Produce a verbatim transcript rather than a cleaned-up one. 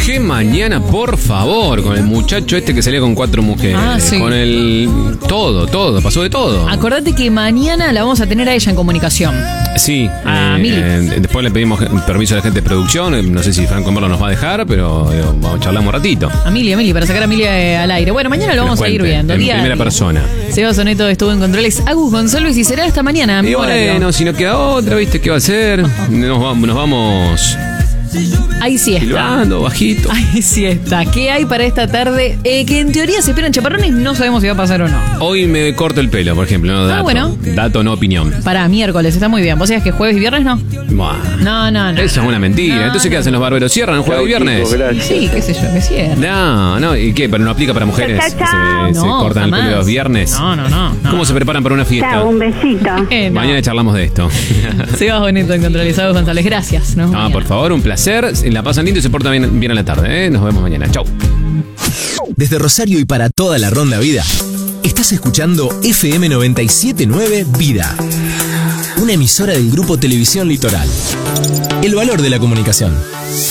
Qué mañana, por favor, con el muchacho este que salía con cuatro mujeres. Ah, sí. Con el... Todo, todo, pasó de todo. Acordate que mañana la vamos a tener a ella en comunicación. Sí. A eh, Mili. eh, después le pedimos permiso a la gente de producción. eh, No sé si Franco Merlo nos va a dejar, pero eh, vamos, charlamos un ratito. A Mili, a Mili, para sacar a Mili eh, al aire. Bueno, mañana lo Que vamos nos a ir cuente, viendo. en Día a primera día. persona. Seba Soneto estuvo en controles. Agus González y será hasta mañana. Y mismo horario. bueno, si no queda otra, ¿viste? ¿Qué va a hacer? Nos vamos, nos vamos Ahí sí está. silbando, bajito. Ahí sí está. ¿Qué hay para esta tarde? Eh, que en teoría se esperan chaparrones, no sabemos si va a pasar o no. Hoy me corto el pelo, por ejemplo. No, dato, Ah, bueno. Dato, no opinión. Para miércoles, está muy bien. ¿Vos sabías que jueves y viernes no? Buah. No, no, no. Eso es una mentira. No, Entonces, ¿qué no. hacen los barberos? ¿Cierran el jueves y viernes? Sí, qué sé yo, que cierto. No, no, ¿y qué? ¿Pero no aplica para mujeres? Chao, chao, chao. ¿Se, se No, cortan jamás. el pelo los viernes? No, no, no. no. ¿Cómo se preparan para una fiesta? Chao, un besito. Eh, no. Mañana charlamos de esto. Seba Bonito en Controles. Agus González, gracias. Nos vemos Ah, mañana. por favor, un placer. La pasan lindo y se portan bien, bien a la tarde, ¿eh? Nos vemos mañana. Chau. Desde Rosario y para toda la Ronda Vida, estás escuchando F M noventa y siete punto nueve Vida, una emisora del Grupo Televisión Litoral. El valor de la comunicación.